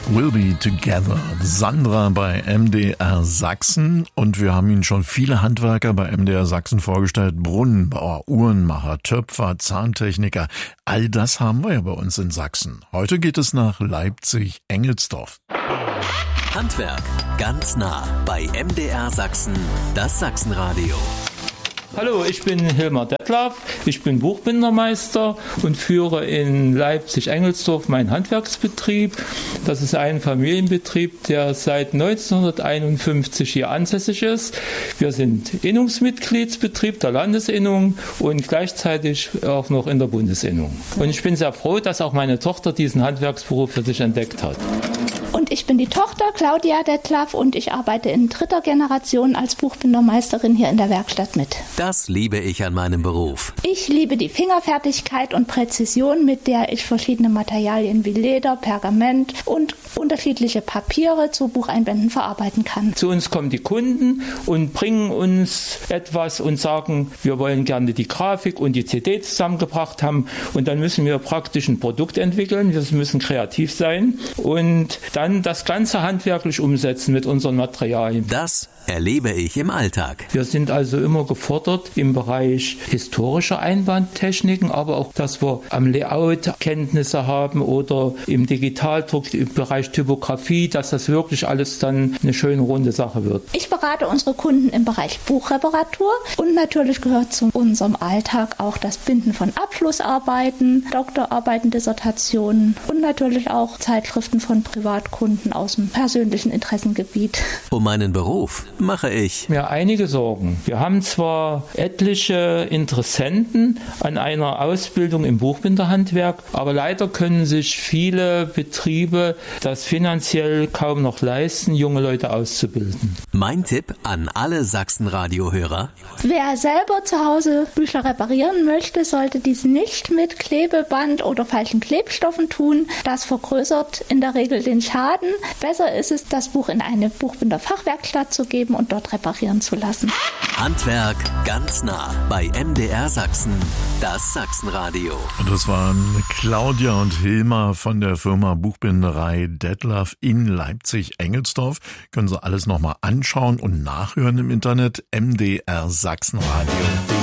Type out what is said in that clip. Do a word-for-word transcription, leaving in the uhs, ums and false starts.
We'll be together. Sandra bei M D R Sachsen, und wir haben Ihnen schon viele Handwerker bei M D R Sachsen vorgestellt. Brunnenbauer, Uhrenmacher, Töpfer, Zahntechniker. All das haben wir ja bei uns in Sachsen. Heute geht es nach Leipzig-Engelsdorf. Handwerk ganz nah bei M D R Sachsen, das Sachsenradio. Hallo, ich bin Hilmar Detlaff, ich bin Buchbindermeister und führe in Leipzig-Engelsdorf meinen Handwerksbetrieb. Das ist ein Familienbetrieb, der seit neunzehnhunderteinundfünfzig hier ansässig ist. Wir sind Innungsmitgliedsbetrieb der Landesinnung und gleichzeitig auch noch in der Bundesinnung. Und ich bin sehr froh, dass auch meine Tochter diesen Handwerksberuf für sich entdeckt hat. Und ich bin die Tochter Claudia Detlaff und ich arbeite in dritter Generation als Buchbindermeisterin hier in der Werkstatt mit. Das liebe ich an meinem Beruf. Ich liebe die Fingerfertigkeit und Präzision, mit der ich verschiedene Materialien wie Leder, Pergament und unterschiedliche Papiere zu Bucheinbänden verarbeiten kann. Zu uns kommen die Kunden und bringen uns etwas und sagen, wir wollen gerne die Grafik und die C D zusammengebracht haben, und dann müssen wir praktisch ein Produkt entwickeln. Wir müssen kreativ sein und dann das Ganze handwerklich umsetzen mit unseren Materialien. Das erlebe ich im Alltag. Wir sind also immer gefordert im Bereich historischer Einbandtechniken, aber auch, dass wir am Layout Kenntnisse haben oder im Digitaldruck, im Bereich Typografie, dass das wirklich alles dann eine schöne runde Sache wird. Ich berate unsere Kunden im Bereich Buchreparatur und natürlich gehört zu unserem Alltag auch das Binden von Abschlussarbeiten, Doktorarbeiten, Dissertationen und natürlich auch Zeitschriften von Privatkunden aus dem persönlichen Interessengebiet. Um meinen Beruf mache ich mir einige Sorgen. Wir haben zwar etliche Interessenten an einer Ausbildung im Buchbinderhandwerk, aber leider können sich viele Betriebe das finanziell kaum noch leisten, junge Leute auszubilden. Mein Tipp an alle Sachsenradio-Hörer: Wer selber zu Hause Bücher reparieren möchte, sollte dies nicht mit Klebeband oder falschen Klebstoffen tun. Das vergrößert in der Regel den Schaden. Besser ist es, das Buch in eine Buchbinderfachwerkstatt zu geben und dort reparieren zu lassen. Handwerk ganz nah bei M D R Sachsen, das Sachsenradio. Und das waren Claudia und Hilmar von der Firma Buchbinderei Detlaff in Leipzig-Engelsdorf. Können Sie alles nochmal anschauen und nachhören im Internet m d r sachsenradio punkt de.